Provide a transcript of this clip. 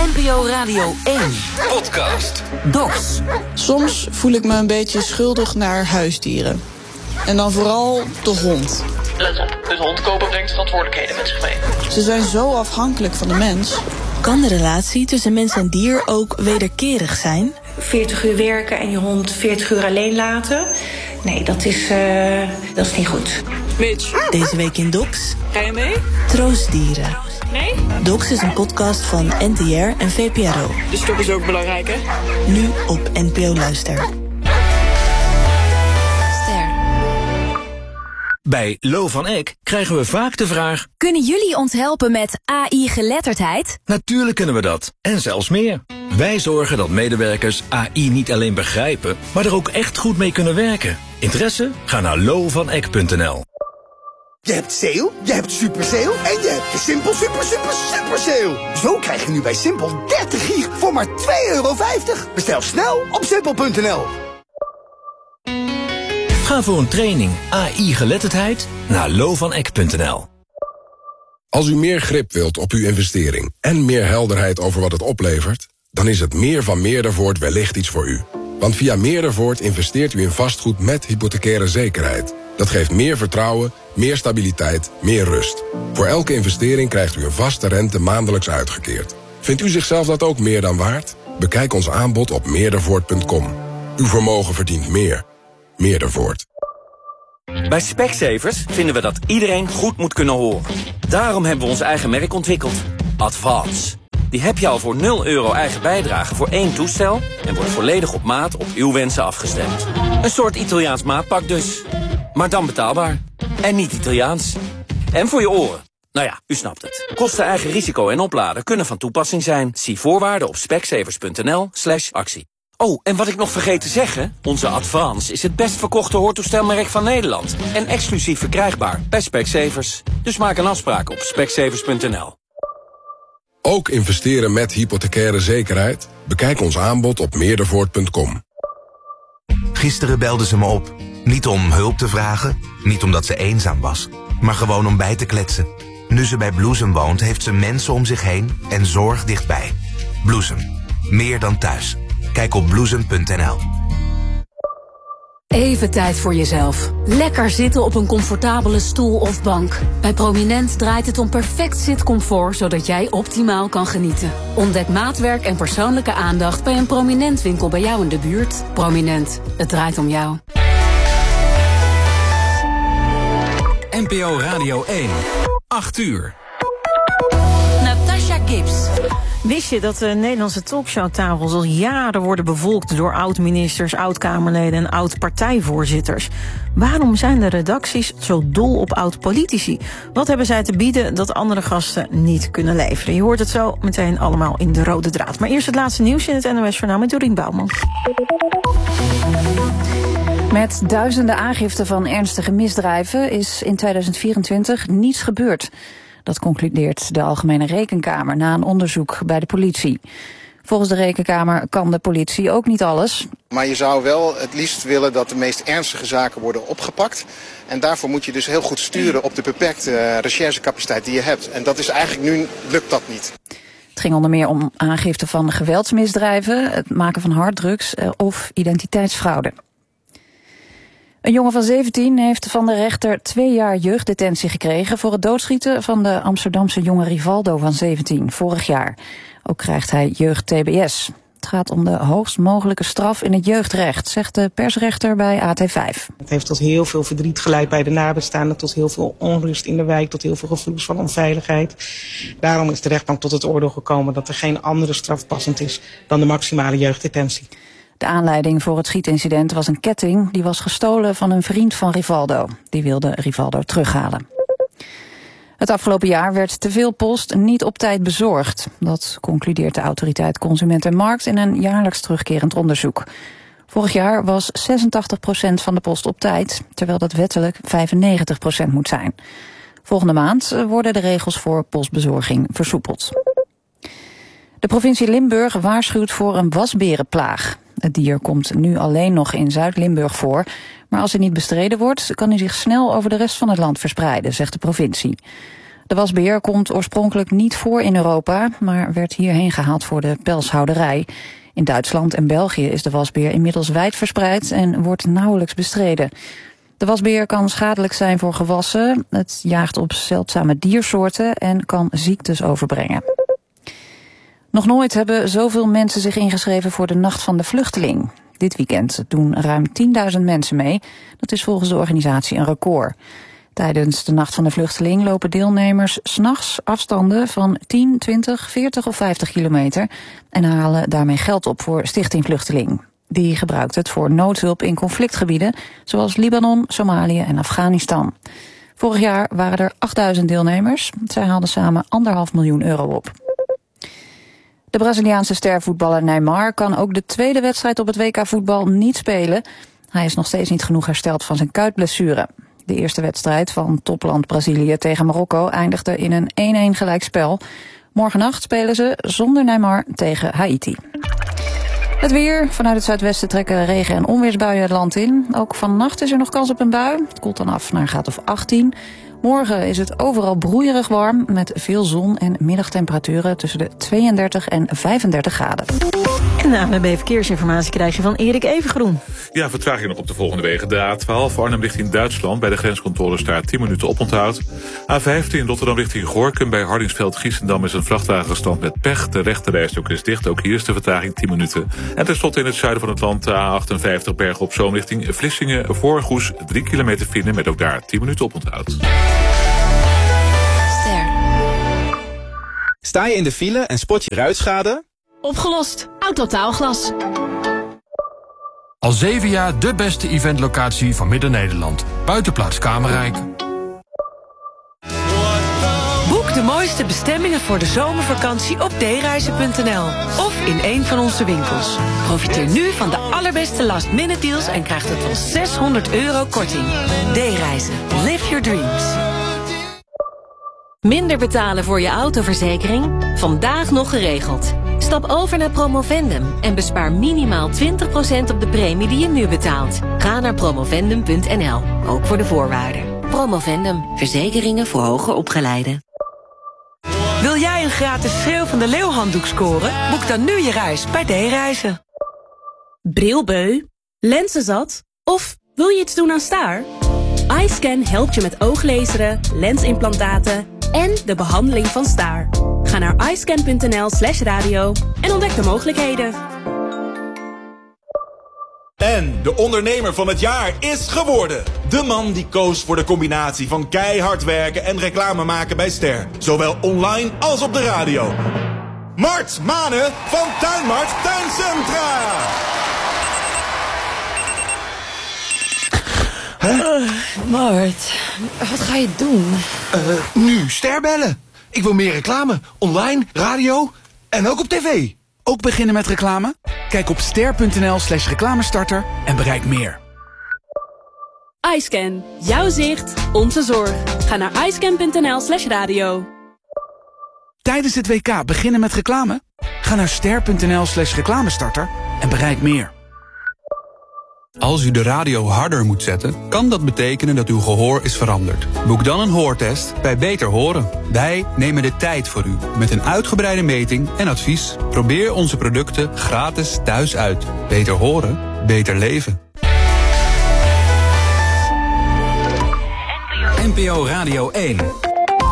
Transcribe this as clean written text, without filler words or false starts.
NPO Radio 1 podcast Docs. Soms voel ik me een beetje schuldig naar huisdieren. En dan vooral de hond. Let op, een hond kopen brengt verantwoordelijkheden met zich mee. Ze zijn zo afhankelijk van de mens. Kan de relatie tussen mens en dier ook wederkerig zijn? 40 uur werken en je hond 40 uur alleen laten? Nee, dat is niet goed. Mitch. Deze week in Docs. Ga je mee? Troostdieren. Nee? Docs is een podcast van NTR en VPRO. Dus toch is ook belangrijk, hè? Nu op NPO Luister. Bij Lo van Eck krijgen we vaak de vraag: kunnen jullie ons helpen met AI-geletterdheid? Natuurlijk kunnen we dat, en zelfs meer. Wij zorgen dat medewerkers AI niet alleen begrijpen, maar er ook echt goed mee kunnen werken. Interesse? Ga naar lovaneck.nl. Je hebt sale, je hebt super sale en je hebt de Simpel super sale. Zo krijg je nu bij Simpel 30 gig voor maar €2,50. Bestel snel op simpel.nl. Ga voor een training AI-geletterdheid naar lovaneck.nl. Als u meer grip wilt op uw investering en meer helderheid over wat het oplevert, dan is het meer van Meerdervoort wellicht iets voor u. Want via Meerdervoort investeert u in vastgoed met hypothecaire zekerheid. Dat geeft meer vertrouwen, meer stabiliteit, meer rust. Voor elke investering krijgt u een vaste rente maandelijks uitgekeerd. Vindt u zichzelf dat ook meer dan waard? Bekijk ons aanbod op meerdervoort.com. Uw vermogen verdient meer. Meerdervoort. Bij Specsavers vinden we dat iedereen goed moet kunnen horen. Daarom hebben we ons eigen merk ontwikkeld. Advance. Die heb je al voor €0 eigen bijdrage voor 1 toestel en wordt volledig op maat op uw wensen afgestemd. Een soort Italiaans maatpak dus. Maar dan betaalbaar. En niet Italiaans. En voor je oren. Nou ja, u snapt het. Kosten, eigen risico en opladen kunnen van toepassing zijn. Zie voorwaarden op specsavers.nl/actie. Oh, en wat ik nog vergeet te zeggen, onze Advance is het best verkochte hoortoestelmerk van Nederland. En exclusief verkrijgbaar bij Specsavers. Dus maak een afspraak op specsavers.nl. Ook investeren met hypothecaire zekerheid? Bekijk ons aanbod op meerdervoort.com. Gisteren belde ze me op. Niet om hulp te vragen, niet omdat ze eenzaam was, maar gewoon om bij te kletsen. Nu ze bij Bloesem woont, heeft ze mensen om zich heen en zorg dichtbij. Bloesem. Meer dan thuis. Kijk op bloesem.nl. Even tijd voor jezelf. Lekker zitten op een comfortabele stoel of bank. Bij Prominent draait het om perfect zitcomfort, zodat jij optimaal kan genieten. Ontdek maatwerk en persoonlijke aandacht bij een Prominent winkel bij jou in de buurt. Prominent, het draait om jou. NPO Radio 1, 8 uur. Natasha Gibbs. Wist je dat de Nederlandse talkshowtafels al jaren worden bevolkt door oud-ministers, oud-Kamerleden en oud-partijvoorzitters? Waarom zijn de redacties zo dol op oud-politici? Wat hebben zij te bieden dat andere gasten niet kunnen leveren? Je hoort het zo meteen allemaal in de rode draad. Maar eerst het laatste nieuws in het NOS-journaal met Dorien Bouwman. Met duizenden aangiften van ernstige misdrijven is in 2024 niets gebeurd. Dat concludeert de Algemene Rekenkamer na een onderzoek bij de politie. Volgens de Rekenkamer kan de politie ook niet alles. Maar je zou wel het liefst willen dat de meest ernstige zaken worden opgepakt. En daarvoor moet je dus heel goed sturen op de beperkte recherchecapaciteit die je hebt. En dat is eigenlijk nu, lukt dat niet. Het ging onder meer om aangifte van geweldsmisdrijven, het maken van harddrugs of identiteitsfraude. Een jongen van 17 heeft van de rechter 2 jaar jeugddetentie gekregen voor het doodschieten van de Amsterdamse jonge Rivaldo van 17 vorig jaar. Ook krijgt hij jeugd-TBS. Het gaat om de hoogst mogelijke straf in het jeugdrecht, zegt de persrechter bij AT5. Het heeft tot heel veel verdriet geleid bij de nabestaanden, tot heel veel onrust in de wijk, tot heel veel gevoelens van onveiligheid. Daarom is de rechtbank tot het oordeel gekomen dat er geen andere straf passend is dan de maximale jeugddetentie. De aanleiding voor het schietincident was een ketting die was gestolen van een vriend van Rivaldo. Die wilde Rivaldo terughalen. Het afgelopen jaar werd te veel post niet op tijd bezorgd. Dat concludeert de autoriteit Consument en Markt in een jaarlijks terugkerend onderzoek. Vorig jaar was 86% van de post op tijd, terwijl dat wettelijk 95% moet zijn. Volgende maand worden de regels voor postbezorging versoepeld. De provincie Limburg waarschuwt voor een wasberenplaag. Het dier komt nu alleen nog in Zuid-Limburg voor, maar als het niet bestreden wordt, kan hij zich snel over de rest van het land verspreiden, zegt de provincie. De wasbeer komt oorspronkelijk niet voor in Europa, maar werd hierheen gehaald voor de pelshouderij. In Duitsland en België is de wasbeer inmiddels wijd verspreid en wordt nauwelijks bestreden. De wasbeer kan schadelijk zijn voor gewassen, het jaagt op zeldzame diersoorten en kan ziektes overbrengen. Nog nooit hebben zoveel mensen zich ingeschreven voor de Nacht van de Vluchteling. Dit weekend doen ruim 10.000 mensen mee. Dat is volgens de organisatie een record. Tijdens de Nacht van de Vluchteling lopen deelnemers 's nachts afstanden van 10, 20, 40 of 50 kilometer en halen daarmee geld op voor Stichting Vluchteling. Die gebruikt het voor noodhulp in conflictgebieden zoals Libanon, Somalië en Afghanistan. Vorig jaar waren er 8.000 deelnemers. Zij haalden samen €1,5 miljoen op. De Braziliaanse stervoetballer Neymar kan ook de tweede wedstrijd op het WK voetbal niet spelen. Hij is nog steeds niet genoeg hersteld van zijn kuitblessure. De eerste wedstrijd van topland Brazilië tegen Marokko eindigde in een 1-1 gelijkspel. Morgennacht spelen ze zonder Neymar tegen Haiti. Het weer. Vanuit het zuidwesten trekken regen- en onweersbuien het land in. Ook vannacht is er nog kans op een bui. Het koelt dan af naar een graad of 18. Morgen is het overal broeierig warm met veel zon en middagtemperaturen tussen de 32 en 35 graden. En de ANWB Verkeersinformatie krijg je van Erik Evengroen. Ja, vertraging nog op de volgende wegen. De A12 Arnhem richting Duitsland. Bij de grenscontrole staat 10 minuten oponthoud. A15 Rotterdam richting Gorinchem. Bij Hardingsveld-Giessendam is een vrachtwagen gestrand met pech. De rechterrijstrook is dicht. Ook hier is de vertraging 10 minuten. En tenslotte in het zuiden van het land A58 Bergen op Zoom richting Vlissingen. Voor Goes 3 kilometer file met ook daar 10 minuten oponthoud. Sta je in de file en spot je ruitschade? Opgelost. Autotaalglas. Al 7 jaar de beste eventlocatie van Midden-Nederland. Buitenplaats Kamerrijk. Boek de mooiste bestemmingen voor de zomervakantie op dereizen.nl of in een van onze winkels. Profiteer nu van de allerbeste last-minute deals en krijg tot wel €600 korting. D-reizen. Live your dreams. Minder betalen voor je autoverzekering? Vandaag nog geregeld. Stap over naar Promovendum en bespaar minimaal 20% op de premie die je nu betaalt. Ga naar promovendum.nl, ook voor de voorwaarden. Promovendum, verzekeringen voor hoger opgeleiden. Wil jij een gratis Schreeuw van de Leeuw handdoek scoren? Boek dan nu je reis bij D-reizen. Brilbeu? Lenzenzat? Of wil je iets doen aan staar? iScan helpt je met ooglezeren, lensimplantaten en de behandeling van staar. Ga naar iScan.nl/radio en ontdek de mogelijkheden. En de ondernemer van het jaar is geworden. De man die koos voor de combinatie van keihard werken en reclame maken bij Ster. Zowel online als op de radio. Mart Mane van Tuinmart Tuincentra. Mart, wat ga je doen? Nu Ster bellen. Ik wil meer reclame. Online, radio en ook op tv. Ook beginnen met reclame? Kijk op ster.nl/reclamestarter en bereik meer. iScan. Jouw zicht, onze zorg. Ga naar iScan.nl/radio. Tijdens het WK beginnen met reclame? Ga naar ster.nl/reclamestarter en bereik meer. Als u de radio harder moet zetten, kan dat betekenen dat uw gehoor is veranderd. Boek dan een hoortest bij Beter Horen. Wij nemen de tijd voor u met een uitgebreide meting en advies. Probeer onze producten gratis thuis uit. Beter horen, beter leven. NPO Radio 1.